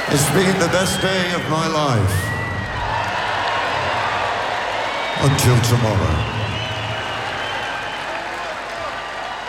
It's been the best day of my life. Until tomorrow.